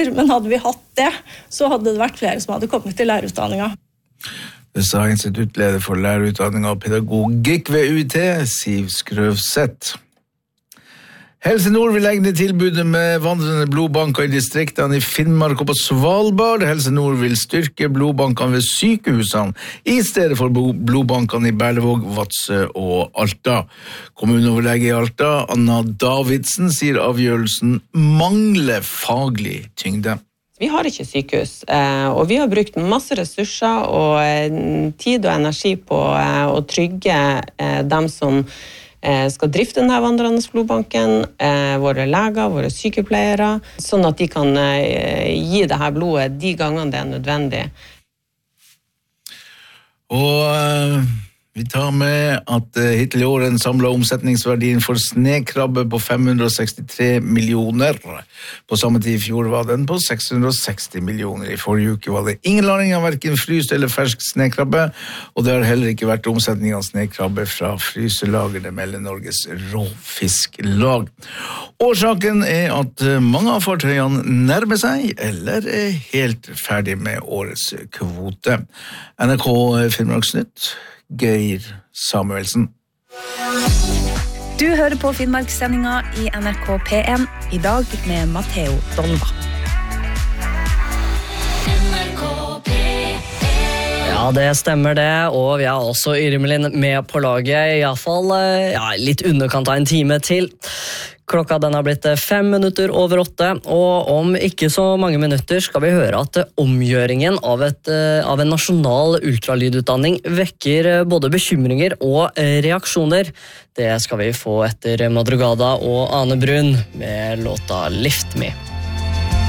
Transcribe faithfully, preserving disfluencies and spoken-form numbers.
Men hadde vi hatt det, så hadde det vært flere som hadde kommet til lærerutdanningen. Det sa instituttleder for lærerutdanning og pedagogikk ved U I T, Siv Skrøvseth. Helse Nord vil legge ned tilbudet med vandrende blodbanker i distriktene i Finnmark og på Svalbard. Helse Nord vil styrke blodbankene ved sykehusene i stedet for blodbankene i Berlevåg, Vadsø og Alta. Kommuneoverlege i Alta, Anna Davidsen, sier avgjørelsen mangler faglig tyngde. Vi har ikke sykehus, og vi har brukt masse ressurser og tid og energi på å trygge dem som skal drifte denne vandrende blodbanken, våre leger, våre sykepleiere, sånn at de kan gi det her blodet de gangene det er nødvendig. Og vi tar med at hittil i år den samlede omsetningsverdien for snekrabbe på fem hundre sekstitre millioner. På samme tid i fjor var den på seks hundre seksti millioner. I forrige uke var det ingen landing av hverken fryst eller fersk snekrabbe, og det har heller ikke vært omsetning av snekrabbe fra fryselagerne mellom Norges råfisklag. Årsaken er at mange av fartøyene nærmer seg eller er helt ferdig med årets kvote. N R K Finnmarksnytt, Geir Samuelsen. Du hører på Finnmarkssendinga i N R K P en, i dag med Matteo Dolva. Ja, det stemmer det, og vi har også Irmelin med på laget, i alle fall ja, litt underkant av en time til. Klokka den har blitt fem minutter over åtte, og om ikke så mange minutter skal vi høre at omgjøringen av, et, av en nasjonal ultralydutdanning vekker både bekymringer og reaksjoner. Det skal vi få etter Madrugada og Ane Brun med låta Lift Me.